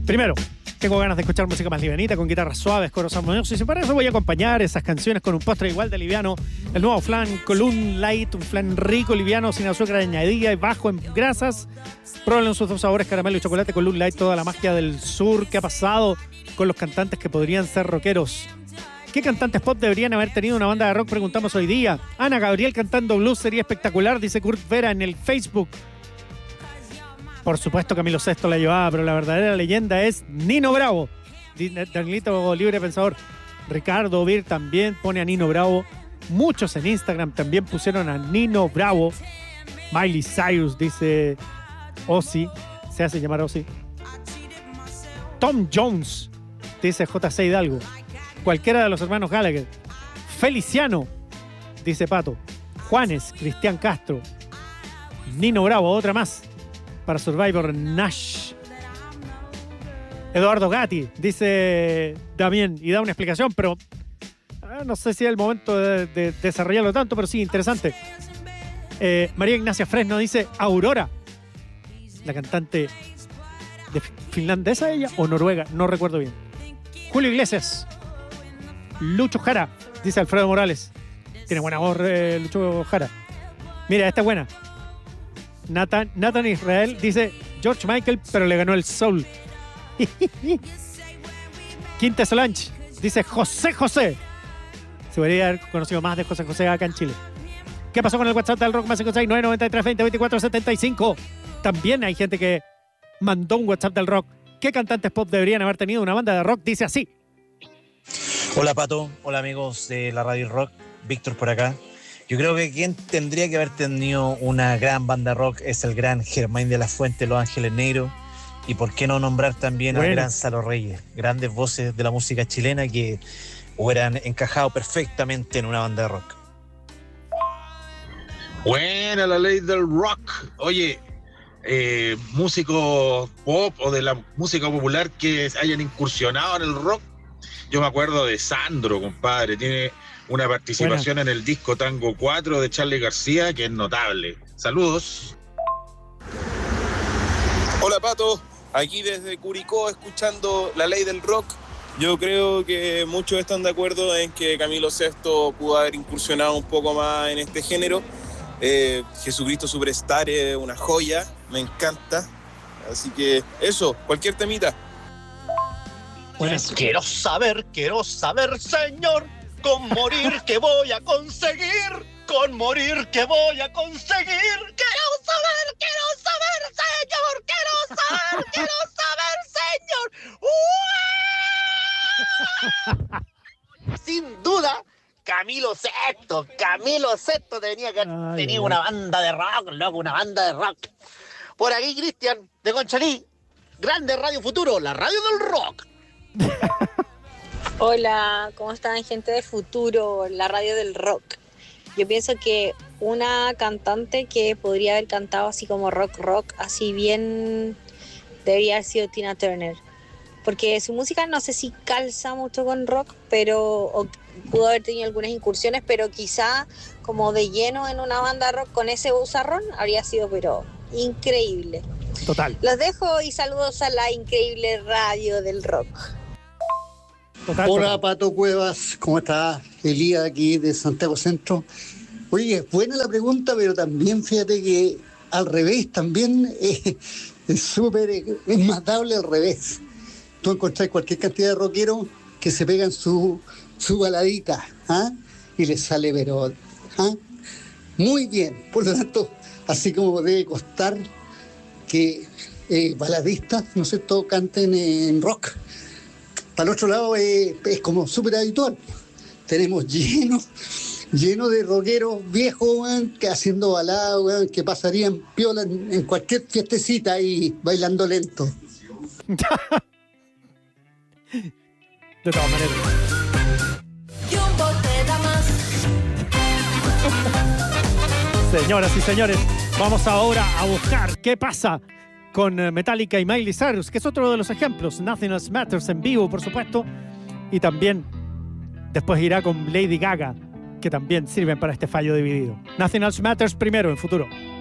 Primero, tengo ganas de escuchar música más livianita, con guitarras suaves, coros armoniosos, y para eso voy a acompañar esas canciones con un postre igual de liviano. El nuevo flan Column Light, un flan rico, liviano, sin azúcar añadida y bajo en grasas. Prueben sus dos sabores, caramelo y chocolate. Column Light, toda la magia del sur. ¿Qué ha pasado con los cantantes que podrían ser rockeros? ¿Qué cantantes pop deberían haber tenido una banda de rock? Preguntamos hoy día. Ana Gabriel cantando blues sería espectacular, dice Kurt Vera en el Facebook. Por supuesto Camilo VI la llevaba, pero la verdadera leyenda es Nino Bravo. Danielito Libre Pensador. Ricardo Vir también pone a Nino Bravo. Muchos en Instagram también pusieron a Nino Bravo. Miley Cyrus, dice Ozzy. Se hace llamar Ozzy. Tom Jones, dice JC Hidalgo. Cualquiera de los hermanos Gallagher. Feliciano, dice Pato. Juanes, Cristian Castro. Nino Bravo, otra más. Para Survivor, Nash. Eduardo Gatti, dice Damián, y da una explicación, pero no sé si es el momento de desarrollarlo tanto, pero sí, interesante. María Ignacia Fresno dice Aurora, la cantante de finlandesa ella, o noruega, no recuerdo bien. Julio Iglesias. Lucho Jara, dice Alfredo Morales. Tiene buena voz Lucho Jara. Mira, esta es buena. Nathan Israel dice George Michael, pero le ganó el soul. Quinta Solange dice José José. Se podría haber conocido más de José José acá en Chile. ¿Qué pasó con el WhatsApp del Rock? Más 569 93 20 24 75. También hay gente que mandó un WhatsApp del Rock. ¿Qué cantantes pop deberían haber tenido una banda de rock? Dice así. Hola Pato, hola amigos de la Radio Rock, Víctor por acá. Yo creo que quien tendría que haber tenido una gran banda rock es el gran Germain de la Fuente, Los Ángeles Negros. Y por qué no nombrar también al gran Salo Reyes, grandes voces de la música chilena que hubieran encajado perfectamente en una banda de rock. Buena la ley del rock. Oye, músicos pop o de la música popular que hayan incursionado en el rock. Yo me acuerdo de Sandro, compadre, tiene una participación en el disco Tango 4 de Charly García que es notable. Saludos. Hola Pato, aquí desde Curicó escuchando la ley del rock. Yo creo que muchos están de acuerdo en que Camilo VI pudo haber incursionado un poco más en este género. Jesucristo Superstar es una joya, me encanta. Así que eso, cualquier temita. Pues quiero saber, Señor, con morir que voy a conseguir, con morir que voy a conseguir. Quiero saber, Señor, quiero saber, Señor. Sin duda, Camilo VI tenía que haber tenido una banda de rock, loco, una banda de rock. Por aquí, Cristian, de Conchalí, grande Radio Futuro, la radio del rock. Hola, ¿cómo están, gente de Futuro, la radio del rock? Yo pienso que una cantante que podría haber cantado así como rock, así bien, debería haber sido Tina Turner. Porque su música no sé si calza mucho con rock, pero pudo haber tenido algunas incursiones, pero quizá como de lleno en una banda de rock con ese bozarrón habría sido pero increíble. Total. Los dejo y saludos a la increíble radio del rock. Hola Pato Cuevas, ¿cómo estás? Elías aquí de Santiago Centro. Oye, es buena la pregunta, pero también fíjate que al revés también es súper, es matable al revés. Tú encontrás cualquier cantidad de rockeros que se pegan su baladita, ¿ah? Y les sale pero muy bien. Por lo tanto, así como debe costar que baladistas, ¿no es cierto?, canten en rock. Para el otro lado es como súper habitual. Tenemos lleno de rockeros viejos, weón, que haciendo baladas, weón, que pasarían piola en cualquier fiestecita ahí bailando lento. De todas maneras. Señoras y señores, vamos ahora a buscar qué pasa con Metallica y Miley Cyrus, que es otro de los ejemplos. Nothing Else Matters en vivo, por supuesto. Y también después irá con Lady Gaga, que también sirven para este fallo dividido. Nothing Else Matters primero en Futuro.